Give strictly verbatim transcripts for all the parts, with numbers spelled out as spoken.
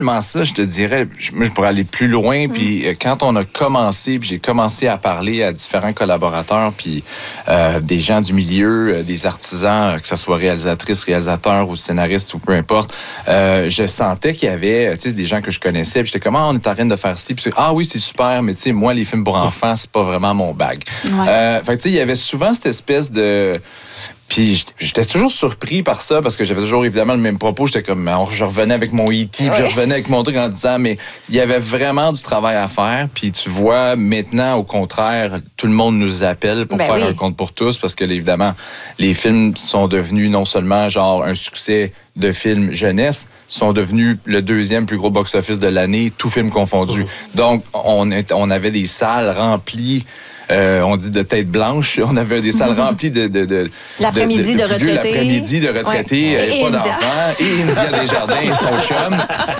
Ça, je te dirais, moi, je pourrais aller plus loin. Puis euh, quand on a commencé, puis j'ai commencé à parler à différents collaborateurs, puis euh, des gens du milieu, euh, des artisans, que ce soit réalisatrices, réalisateurs ou scénaristes ou peu importe, euh, je sentais qu'il y avait, tu sais, des gens que je connaissais. Puis j'étais comme, ah, on est en train de faire ci. Puis ah oui, c'est super, mais tu sais, moi, les films pour enfants, c'est pas vraiment mon bag. Ouais. Euh, fait que tu sais, il y avait souvent cette espèce de... Puis j'étais toujours surpris par ça parce que j'avais toujours évidemment le même propos. J'étais comme, je revenais avec mon E T, puis je revenais avec mon truc en disant, mais il y avait vraiment du travail à faire. Puis tu vois, maintenant, au contraire, tout le monde nous appelle pour ben faire oui. un compte pour tous parce que, évidemment, les films sont devenus non seulement genre un succès de film jeunesse, sont devenus le deuxième plus gros box-office de l'année, tout film confondu. Oh. Donc, on, est, on avait des salles remplies. Euh, on dit de tête blanche. On avait des salles remplies de... de, de l'après-midi de, de, de, de retraités. L'après-midi de retraités, ouais. et, et pas d'enfants. Et India Desjardins et son chum,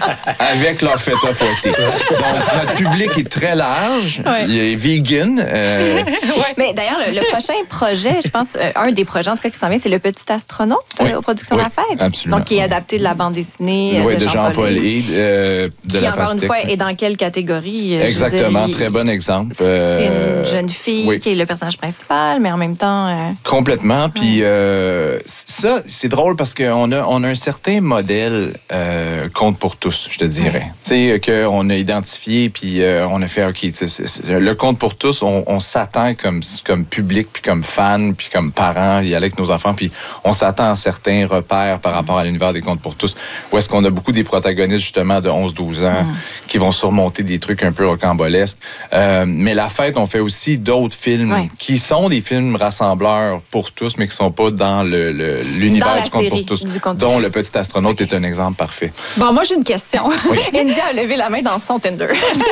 avec leur feta fouettée. Donc, notre public est très large. Ouais. Il est vegan. Euh... ouais. Mais d'ailleurs, le, le prochain projet, je pense, euh, un des projets en tout cas qui s'en vient, c'est Le Petit Astronaute oui. aux Productions oui. La Fête. Absolument. Donc, qui est adapté de la bande dessinée oui, de, de Jean-Paul Hyde. Euh, de qui, la encore Pastèque. une fois, est dans quelle catégorie? Exactement. Dire, très bon exemple. C'est euh... une jeune fille oui. qui est le personnage principal, mais en même temps... Euh... Complètement. Puis ouais. euh, ça, c'est drôle parce qu'on a, on a un certain modèle euh, compte pour tous, je te dirais. Ouais. Tu sais, qu'on a identifié, puis euh, on a fait, OK, c'est, c'est, le compte pour tous, on, on s'attend comme, comme public, puis comme fan, puis comme parents, y aller avec nos enfants, puis on s'attend à certains repères par rapport à l'univers des comptes pour tous. Où est-ce qu'on a beaucoup des protagonistes, justement, de onze douze ans, mm. qui vont surmonter des trucs un peu rocambolesques. Euh, mais la fête, on fait aussi d'autres films ouais. qui sont des films rassembleurs pour tous, mais qui ne sont pas dans le, le, l'univers dans du compte pour tous, compte dont Le Petit Astronaute okay. est un exemple parfait. Bon, moi, j'ai une question. Oui. India a levé la main dans son Tinder.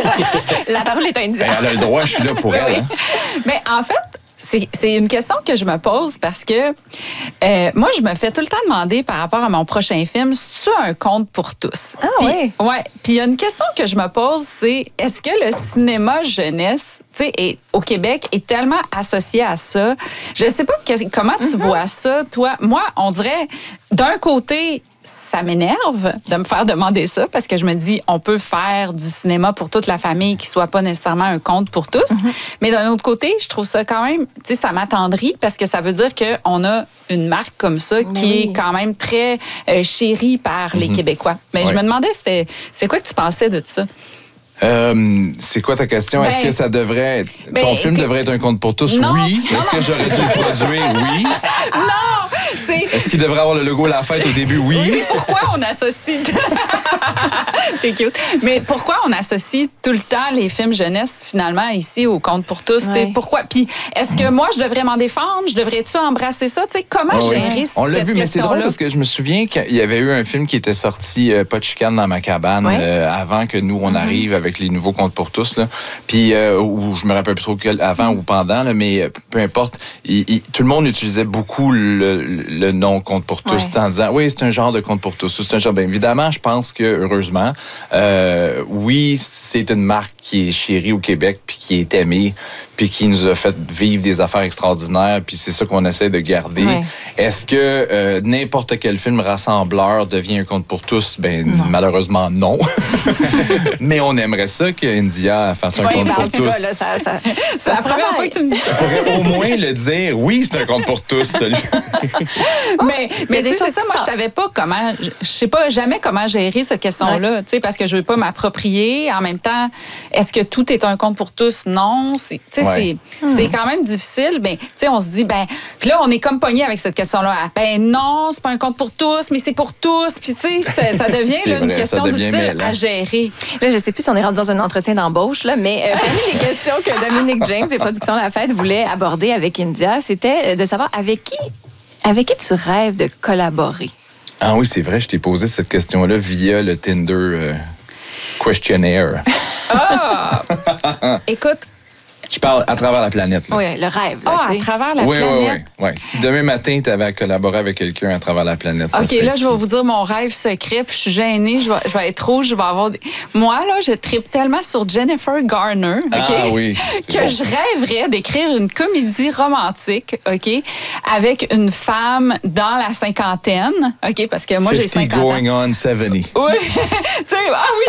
La parole est à India. Elle a le droit, je suis là pour elle. Hein? Mais en fait, C'est, c'est une question que je me pose parce que euh, moi, je me fais tout le temps demander par rapport à mon prochain film, c'est-tu un conte pour tous? Ah Puis, oui? Ouais. Puis il y a une question que je me pose, c'est est-ce que le cinéma jeunesse, tu sais, est, au Québec, est tellement associé à ça? Je sais pas que, comment tu mm-hmm. vois ça, toi. Moi, on dirait, d'un côté, ça m'énerve de me faire demander ça parce que je me dis, on peut faire du cinéma pour toute la famille qui soit pas nécessairement un conte pour tous. Mm-hmm. Mais d'un autre côté, je trouve ça quand même, tu sais, ça m'attendrit parce que ça veut dire qu'on a une marque comme ça qui oui. est quand même très euh, chérie par mm-hmm. les Québécois. Mais oui. je me demandais, c'était, c'est quoi que tu pensais de ça? Euh, c'est quoi ta question? Ben, est-ce que ça devrait être... Ben, ton film que... devrait être un conte pour tous? Non, oui. Non, Est-ce non. que j'aurais dû le produire? Oui. Non! C'est... Est-ce qu'il devrait avoir le logo La Fête au début? Oui. C'est pourquoi on associe... T'es cute. Mais pourquoi on associe tout le temps les films jeunesse, finalement, ici, au conte pour tous? Ouais. Pourquoi? Puis, est-ce que moi, je devrais m'en défendre? Je devrais-tu embrasser ça? T'sais, comment oh, gérer oui. cette question-là? On l'a vu, mais c'est drôle parce que je me souviens qu'il y avait eu un film qui était sorti, euh, Pas de chicane dans ma cabane, ouais. euh, avant que nous, on mm-hmm. arrive avec les nouveaux comptes pour tous. Là. Puis, euh, ou je me rappelle plus trop que avant ou pendant, là, mais euh, peu importe, il, il, tout le monde utilisait beaucoup le, le nom compte pour tous ouais. en disant, oui, c'est un genre de compte pour tous. C'est un genre, bien évidemment, je pense que, heureusement, euh, oui, c'est une marque qui est chérie au Québec puis qui est aimée puis qui nous a fait vivre des affaires extraordinaires, puis c'est ça qu'on essaie de garder. Ouais. Est-ce que euh, n'importe quel film rassembleur devient un conte pour tous? Ben non. Malheureusement, non. Mais on aimerait ça qu'India fasse un ouais, conte ben, pour tous. Cas, là, ça, ça, c'est ça la première fois que tu me dis ça. Je pourrais au moins le dire, oui, c'est un conte pour tous, celui. mais mais tu sais, c'est ça, moi, je savais pas comment, je sais pas jamais comment gérer cette question-là, ouais. tu sais, parce que je veux pas m'approprier. En même temps, est-ce que tout est un conte pour tous? Non. C'est, tu sais, ouais. c'est, hmm. c'est quand même difficile. Ben, tu sais, on se dit, ben, puis là, on est comme pogné avec cette question-là. Ben non, c'est pas un conte pour tous, mais c'est pour tous. Puis tu sais, ça, ça devient là, vrai, une question difficile mêlant. À gérer. Là, je sais plus si on est rendu dans un entretien d'embauche, là, mais euh, parmi les questions que Dominique James des Productions La Fête voulait aborder avec India, c'était de savoir avec qui, avec qui tu rêves de collaborer. Ah oui, c'est vrai, je t'ai posé cette question-là via le Tinder euh, questionnaire. Ah! Écoute, Je parle à travers la planète. Là. Oui, le rêve. Là, Ah, à tu sais. travers la Oui, oui, planète. oui, oui. Si demain matin, tu avais à collaborer avec quelqu'un à travers la planète, ça OK, serait là, je vais qui? vous dire mon rêve secret, puis je suis gênée, je vais, je vais être rouge, je vais avoir des... Moi, là, je tripe tellement sur Jennifer Garner, OK? Ah oui, c'est que bon. je rêverais d'écrire une comédie romantique, OK? Avec une femme dans la cinquantaine, OK? Parce que moi, j'ai cinquante cinquante ans. going on soixante. Oui, tu sais, ah oui,